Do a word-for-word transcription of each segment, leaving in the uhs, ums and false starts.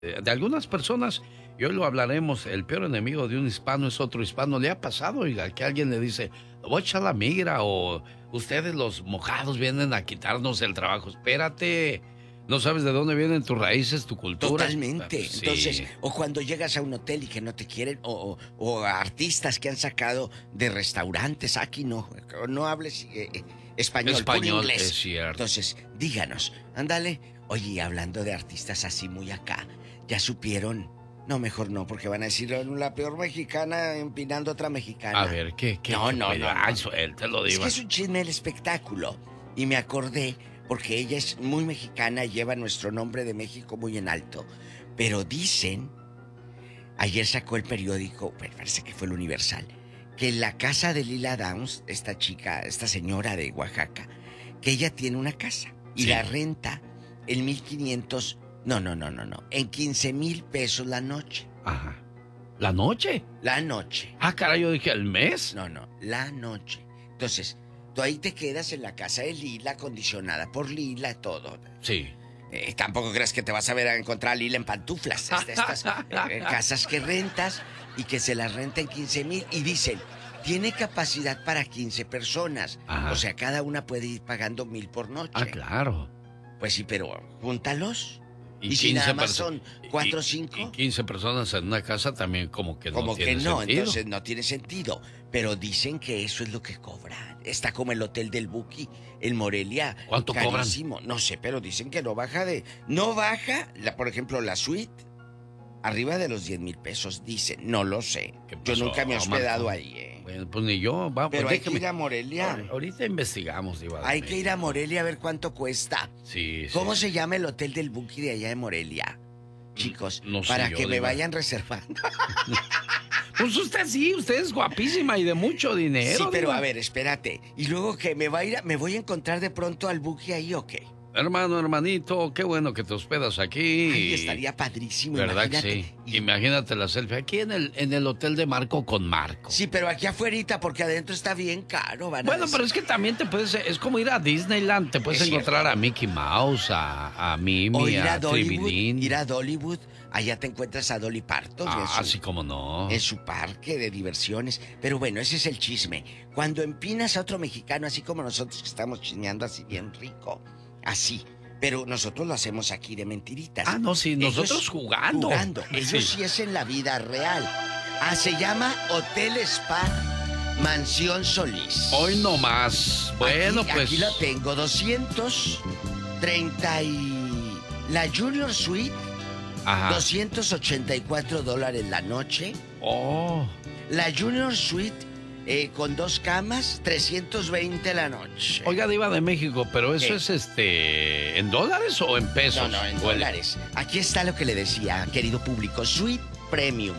de algunas personas, y hoy lo hablaremos, el peor enemigo de un hispano es otro hispano. ¿Le ha pasado, oiga, que alguien le dice, lo voy a echar la migra, o ustedes los mojados vienen a quitarnos el trabajo? Espérate, no sabes de dónde vienen tus raíces, tu cultura. Totalmente. Sí. Entonces, o cuando llegas a un hotel y que no te quieren, o, o, o a artistas que han sacado de restaurantes, aquí no, no hables eh, español, español, inglés. Es cierto. Entonces, díganos, ándale, oye, hablando de artistas así muy acá, ¿ya supieron? No, mejor no, porque van a decir la peor mexicana empinando otra mexicana. A ver, ¿qué? qué no, qué no, no, Ay, no. suelte, lo digo. Es que es un chisme del espectáculo. Y me acordé, porque ella es muy mexicana y lleva nuestro nombre de México muy en alto. Pero dicen, ayer sacó el periódico, parece que fue el Universal, que en la casa de Lila Downs, esta chica, esta señora de Oaxaca, que ella tiene una casa y sí. la renta en mil quinientos... No, no, no, no, no. En quince mil pesos la noche. Ajá. ¿La noche? La noche. Ah, caray, yo dije, ¿el mes? No, no, la noche. Entonces, tú ahí te quedas en la casa de Lila, acondicionada por Lila, todo. Sí. Eh, tampoco crees que te vas a ver a encontrar a Lila en pantuflas. Es de estas eh, casas que rentas y que se las renta en quince mil. Y dicen, tiene capacidad para quince personas. Ajá. O sea, cada una puede ir pagando mil por noche. Ah, claro. Pues sí, pero júntalos. Y, y si nada más son cuatro o cinco. Y quince personas en una casa también como que no como tiene que no, sentido. Entonces no tiene sentido. Pero dicen que eso es lo que cobran. Está como el hotel del Buki en Morelia. ¿Cuánto carísimo. cobran? No sé, pero dicen que no baja de... No baja, la, por ejemplo, la suite, arriba de los diez mil pesos, dicen. No lo sé. Yo nunca me he hospedado Marco? ahí, ¿eh? Bueno, pues ni yo. Vamos, pero hay déjame. que ir a Morelia. Ahor- Ahorita investigamos, Diva. Hay que ir a Morelia a ver cuánto cuesta. Sí, sí. ¿Cómo se llama el hotel del Buki de allá de Morelia? Chicos, no sé para yo, que me Diva. vayan reservando. Pues usted sí, usted es guapísima y de mucho dinero. Sí, pero Diva. a ver, espérate. Y luego que me va a ir a, me voy a encontrar de pronto al Buki ahí, ¿o qué? Hermano, hermanito, qué bueno que te hospedas aquí. Ay, estaría padrísimo, ¿verdad imagínate. que sí? Y- Imagínate la selfie aquí en el, en el hotel de Marco con Marco. Sí, pero aquí afuerita, porque adentro está bien caro, van a Bueno, decir. pero es que también te puedes, es como ir a Disneyland, te puedes Es encontrar cierto. a Mickey Mouse, a, a Mimi, O ir a, a Dollywood, Tribilín. ir a Dollywood, allá te encuentras a Dolly Parton. Ah, en su- así como no. En su parque de diversiones. Pero bueno, ese es el chisme. Cuando empinas a otro mexicano, así como nosotros que estamos chismeando así bien rico, así. Pero nosotros lo hacemos aquí de mentiritas. Ah, no, sí, nosotros Ellos jugando. Jugando. Ellos Sí. sí es en la vida real. Ah, se llama Hotel Spa Mansión Solís. Hoy no más. Bueno, aquí, pues. Aquí la tengo, doscientos treinta y... La Junior Suite, Ajá. doscientos ochenta y cuatro dólares la noche. Oh. La Junior Suite eh, con dos camas, trescientos veinte la noche. Oiga, Diva de México, pero eso ¿Qué? es este. ¿En dólares o en pesos? No, no, en O el- dólares. Aquí está lo que le decía, querido público. Suite Premium.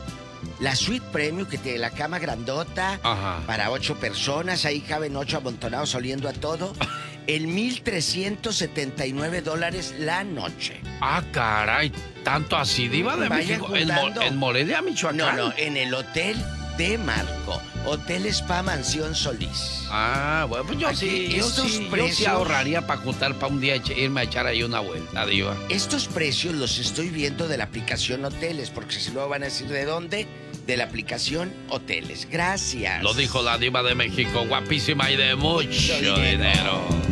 La Suite Premium, que tiene la cama grandota, Ajá. para ocho personas, ahí caben ocho amontonados oliendo a todo. En mil trescientos setenta y nueve dólares la noche. Ah, caray. Tanto así, Diva de Vayan México. En, Mo- juntando. en Morelia, Michoacán. No, no, en el Hotel de Marco. Hotel Spa Mansión Solís. Ah, bueno, pues yo Aquí sí, yo estos sí, yo sí precios- ahorraría para juntar para un día eche- irme a echar ahí una vuelta, Diva. Estos precios los estoy viendo de la aplicación Hoteles, porque si luego van a decir de dónde, de la aplicación Hoteles. Gracias. Lo dijo la Diva de México, guapísima y de mucho dinero. dinero.